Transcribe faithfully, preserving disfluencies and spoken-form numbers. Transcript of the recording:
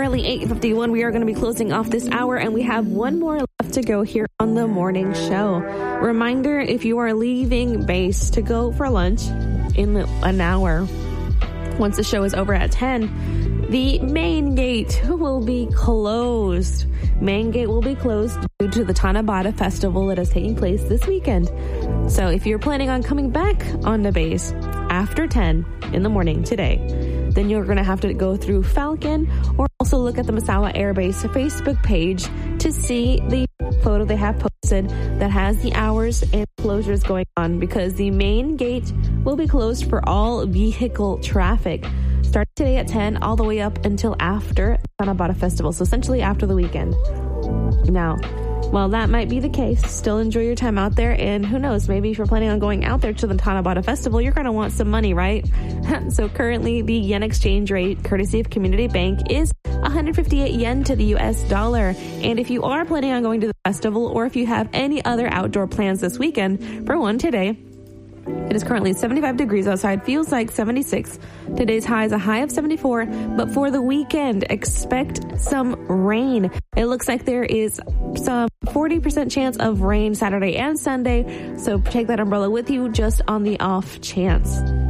currently eight fifty-one. We are going to be closing off this hour, and we have one more left to go here on the morning show. Reminder, if you are leaving base to go for lunch in an hour, once the show is over at ten, the main gate will be closed. Main gate will be closed due to the Tanabata Festival that is taking place this weekend. So if you're planning on coming back on the base after ten in the morning today, then you're going to have to go through Falcon or also look at the Misawa Air Base Facebook page to see the photo they have posted that has the hours and closures going on, because the main gate will be closed for all vehicle traffic starting today at ten all the way up until after the Tanabata Festival, so essentially after the weekend. Now, while that might be the case, still enjoy your time out there, and who knows, maybe if you're planning on going out there to the Tanabata Festival, you're going to want some money, right? So currently, the yen exchange rate, courtesy of Community Bank, is one hundred fifty-eight yen to the U S dollar. And if you are planning on going to the festival, or if you have any other outdoor plans this weekend, for one today, it is currently seventy-five degrees outside, feels like seventy-six. Today's high is a high of seventy-four, but for the weekend, expect some rain. It looks like there is some forty percent chance of rain Saturday and Sunday, so take that umbrella with you just on the off chance.